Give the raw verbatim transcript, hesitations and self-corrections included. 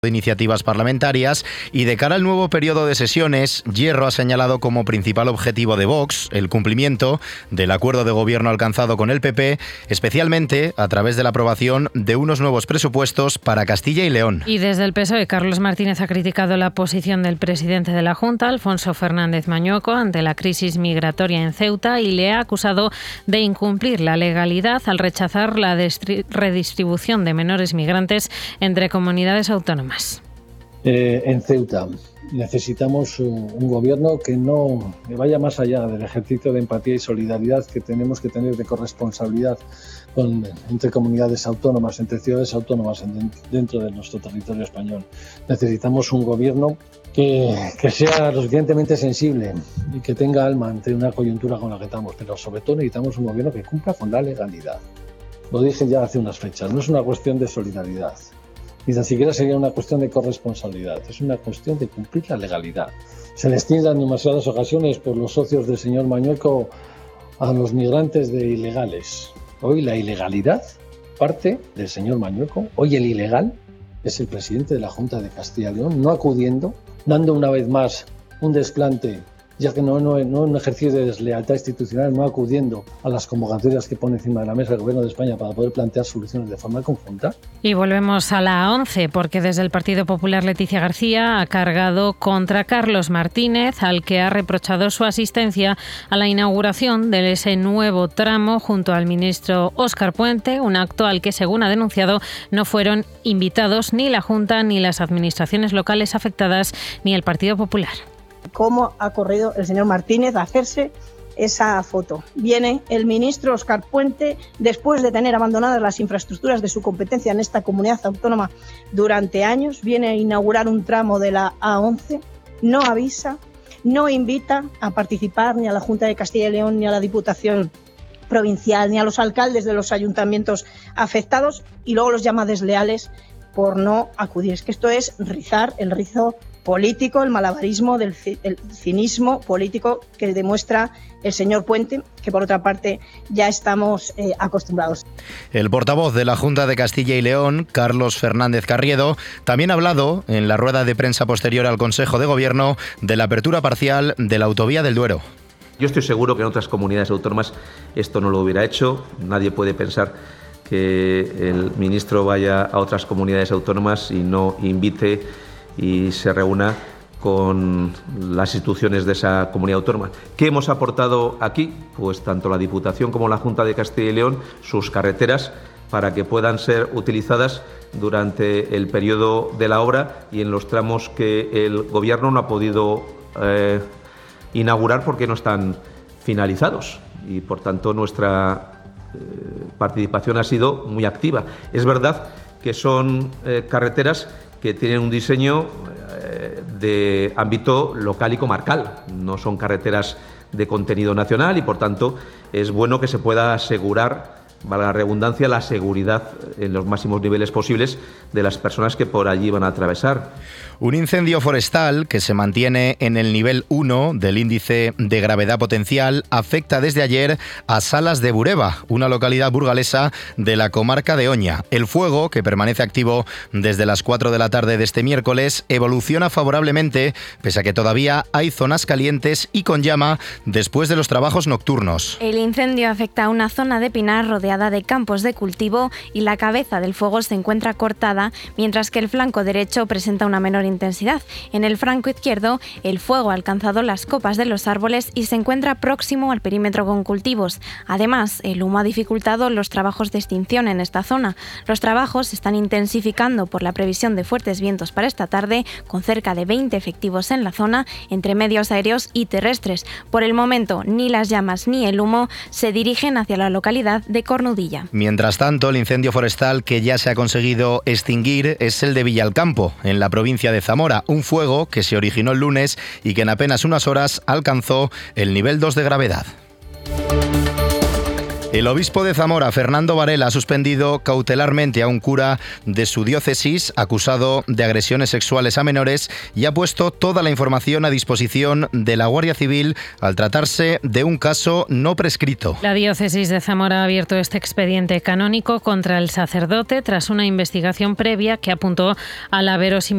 de iniciativas parlamentarias y de cara al nuevo periodo de sesiones, Hierro ha señalado como principal objetivo de Vox el cumplimiento del acuerdo de gobierno alcanzado con el P P, especialmente a través de la aprobación de unos nuevos presupuestos para Castilla y León. Y desde el P S O E, Carlos Martínez ha criticado la posición del presidente de la Junta, Alfonso Fernández Mañueco, ante la crisis migratoria en Ceuta y le ha acusado de incumplir la legalidad al rechazar la redistribución de menores migrantes entre comunidades autónomas. Eh, en Ceuta necesitamos un, un gobierno que no que vaya más allá del ejercicio de empatía y solidaridad que tenemos que tener, de corresponsabilidad con, entre comunidades autónomas, entre ciudades autónomas en, dentro de nuestro territorio español. Necesitamos un gobierno que, que sea lo suficientemente sensible y que tenga alma ante una coyuntura con la que estamos, pero sobre todo necesitamos un gobierno que cumpla con la legalidad. Lo dije ya hace unas fechas, no es una cuestión de solidaridad. Ni tan siquiera sería una cuestión de corresponsabilidad, es una cuestión de cumplir la legalidad. Se les tilda en demasiadas ocasiones por los socios del señor Mañueco a los migrantes de ilegales. Hoy la ilegalidad parte del señor Mañueco, hoy el ilegal es el presidente de la Junta de Castilla y León, no acudiendo, dando una vez más un desplante, ya que no, no, no un ejercicio de deslealtad institucional, no acudiendo a las convocatorias que pone encima de la mesa el Gobierno de España para poder plantear soluciones de forma conjunta. Y volvemos a la ONCE, porque desde el Partido Popular Leticia García ha cargado contra Carlos Martínez, al que ha reprochado su asistencia a la inauguración de ese nuevo tramo junto al ministro Óscar Puente, un acto al que, según ha denunciado, no fueron invitados ni la Junta, ni las administraciones locales afectadas, ni el Partido Popular. Cómo ha corrido el señor Martínez a hacerse esa foto. Viene el ministro Óscar Puente, después de tener abandonadas las infraestructuras de su competencia en esta comunidad autónoma durante años, viene a inaugurar un tramo de la A once, no avisa, no invita a participar ni a la Junta de Castilla y León, ni a la Diputación Provincial, ni a los alcaldes de los ayuntamientos afectados, y luego los llama desleales por no acudir. Es que esto es rizar el rizo político, el malabarismo del el cinismo político que demuestra el señor Puente, que por otra parte ya estamos eh, acostumbrados. El portavoz de la Junta de Castilla y León, Carlos Fernández Carriedo, también ha hablado en la rueda de prensa posterior al Consejo de Gobierno de la apertura parcial de la autovía del Duero. Yo estoy seguro que en otras comunidades autónomas esto no lo hubiera hecho. Nadie puede pensar que el ministro vaya a otras comunidades autónomas y no invite y se reúna con las instituciones de esa comunidad autónoma. ¿Qué hemos aportado aquí? Pues tanto la Diputación como la Junta de Castilla y León, sus carreteras, para que puedan ser utilizadas durante el periodo de la obra y en los tramos que el Gobierno no ha podido eh, inaugurar porque no están finalizados. Y, por tanto, nuestra eh, participación ha sido muy activa. Es verdad que son eh, carreteras que tienen un diseño eh, de ámbito local y comarcal. No son carreteras de contenido nacional y, por tanto, es bueno que se pueda asegurar, valga la redundancia, la seguridad en los máximos niveles posibles de las personas que por allí van a atravesar. Un incendio forestal que se mantiene en el nivel uno del índice de gravedad potencial afecta desde ayer a Salas de Bureba, una localidad burgalesa de la comarca de Oña. El fuego, que permanece activo desde las cuatro de la tarde de este miércoles, evoluciona favorablemente, pese a que todavía hay zonas calientes y con llama después de los trabajos nocturnos. El incendio afecta a una zona de pinar rodeada de campos de cultivo y la cabeza del fuego se encuentra cortada, mientras que el flanco derecho presenta una menor intensidad. En el flanco izquierdo, el fuego ha alcanzado las copas de los árboles y se encuentra próximo al perímetro con cultivos. Además, el humo ha dificultado los trabajos de extinción en esta zona. Los trabajos se están intensificando por la previsión de fuertes vientos para esta tarde, con cerca de veinte efectivos en la zona, entre medios aéreos y terrestres. Por el momento, ni las llamas ni el humo se dirigen hacia la localidad de Cornudilla. Mientras tanto, el incendio forestal que ya se ha conseguido extinguir es el de Villalcampo, en la provincia de Zamora, un fuego que se originó el lunes y que en apenas unas horas alcanzó el nivel dos de gravedad. El obispo de Zamora, Fernando Varela, ha suspendido cautelarmente a un cura de su diócesis acusado de agresiones sexuales a menores y ha puesto toda la información a disposición de la Guardia Civil al tratarse de un caso no prescrito. La diócesis de Zamora ha abierto este expediente canónico contra el sacerdote tras una investigación previa que apuntó a la verosimilitud